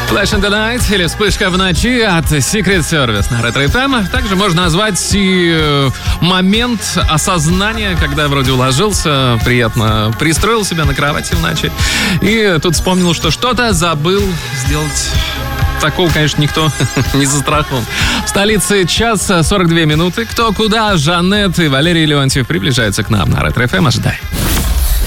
Flash in the Night или вспышка в ночи от Secret Service на Ретро FM. Также можно назвать и момент осознания, когда вроде уложился, приятно пристроил себя на кровати в ночи. И тут вспомнил, что что-то забыл сделать. Такого, конечно, никто не застрахован. В столице 1:42. Кто куда, Жанет и Валерий Леонтьев приближаются к нам на Ретро FM. Ожидай.